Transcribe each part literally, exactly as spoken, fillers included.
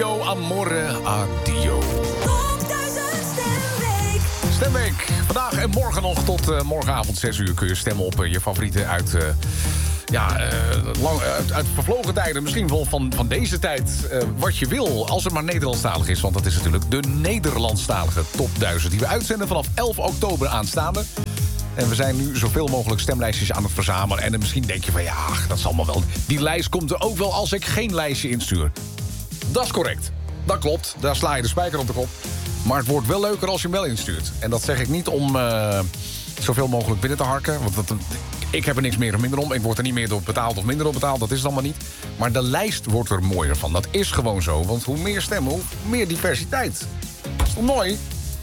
Amore adio. Top duizend Stemweek. Stemweek. Vandaag en morgen nog tot uh, morgenavond zes uur kun je stemmen op uh, je favorieten uit... Uh, Ja, uh, lang, uit, uit vervlogen tijden, misschien wel van, van deze tijd. Uh, wat je wil, als het maar Nederlandstalig is. Want dat is natuurlijk de Nederlandstalige top duizend... die we uitzenden vanaf elf oktober aanstaande. En we zijn nu zoveel mogelijk stemlijstjes aan het verzamelen. En dan misschien denk je van, ja, dat is allemaal wel... Die lijst komt er ook wel als ik geen lijstje instuur. Dat is correct. Dat klopt. Daar sla je de spijker op de kop. Maar het wordt wel leuker als je hem wel instuurt. En dat zeg ik niet om uh, zoveel mogelijk binnen te harken. Want dat... Ik heb er niks meer of minder om. Ik word er niet meer door betaald of minder op betaald. Dat is het allemaal niet. Maar de lijst wordt er mooier van. Dat is gewoon zo. Want hoe meer stemmen, hoe meer diversiteit. Dat is toch mooi?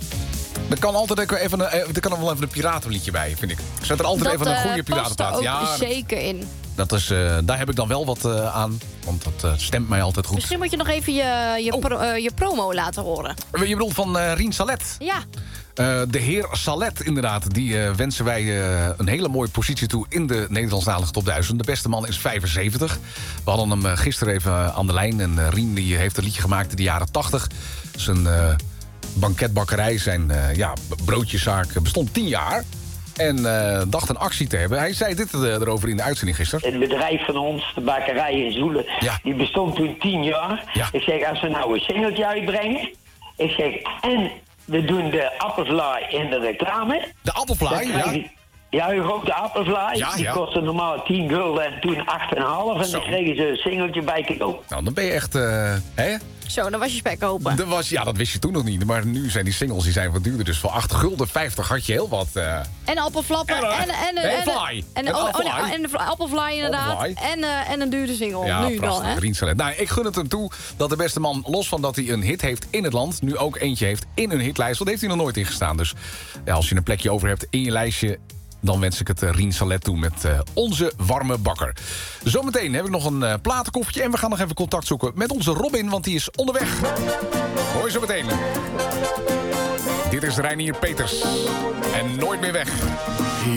Er kan altijd even een, er kan er wel even een piratenliedje bij, vind ik. Ik zet er altijd dat, even een goede uh, piratenplaat. Ook ja, zeker in. Dat is, uh, daar heb ik dan wel wat uh, aan. Want dat uh, stemt mij altijd goed. Misschien moet je nog even je, je, oh. pro, uh, je promo laten horen. Je bedoelt van uh, Rien Salet? Ja. Uh, de heer Salet, inderdaad, die uh, wensen wij uh, een hele mooie positie toe in de Nederlandstalige top duizend. De beste man is vijfenzeventig. We hadden hem uh, gisteren even aan de lijn. En uh, Rien die heeft een liedje gemaakt in de jaren tachtig. Zijn uh, banketbakkerij, zijn uh, ja, broodjeszaak bestond tien jaar. En uh, dacht een actie te hebben. Hij zei dit uh, erover in de uitzending gisteren. Het bedrijf van ons, de bakkerij in Zoelen, ja. die bestond toen tien jaar. Ja. Ik zeg, als we nou een singeltje uitbrengen. Ik zeg, en we doen de appelflaai in de reclame. De appelflaai, ja. Je, ja, je grote appelflaai. Ja, die ja. kostte normaal tien gulden en toen acht komma vijf. En Zo. dan kregen ze een singeltje bij cadeau. Nou, dan ben je echt... Uh, hè? Zo, dan was je spek open. Dat was, ja, dat wist je toen nog niet. Maar nu zijn die singles die zijn wat duurder. Dus voor acht gulden vijftig had je heel wat... Uh... En appelflappen. En, uh, en, en, en, en, fly. En, en, oh, oh, appelfly. nee, en de appelfly inderdaad. Appelfly. En, uh, en een dure single. Ja, nu prachtig. dan, hè? Rien Salet. Nou, ik gun het hem toe dat de beste man, los van dat hij een hit heeft in het land... nu ook eentje heeft in een hitlijst. Want heeft hij nog nooit ingestaan. Dus ja, als je een plekje over hebt in je lijstje... dan wens ik het uh, Rien Salet toe met uh, onze warme bakker. Zometeen heb ik nog een uh, platenkoffertje... en we gaan nog even contact zoeken met onze Robin... want die is onderweg. Hoi zo meteen. Dit is Reinier Peters. En Nooit meer weg.